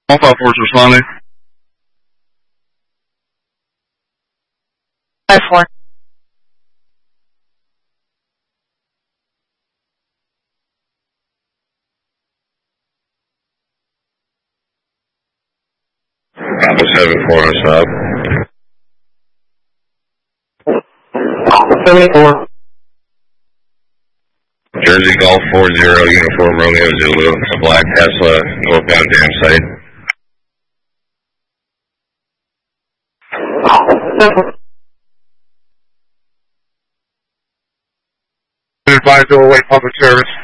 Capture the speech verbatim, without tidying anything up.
All five fours responding. Five four. Bravo seven four on stop. Seven four. Jersey Golf four zero, Uniform Romeo Zulu. It's a black Tesla, northbound dam site. Advise to await public service.